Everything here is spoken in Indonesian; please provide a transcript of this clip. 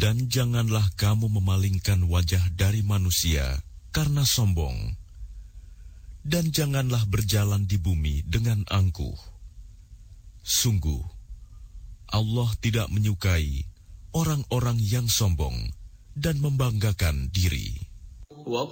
Dan janganlah kamu memalingkan wajah dari manusia karena sombong. Dan janganlah berjalan di bumi dengan angkuh. Sungguh, Allah tidak menyukai orang-orang yang sombong dan membanggakan diri.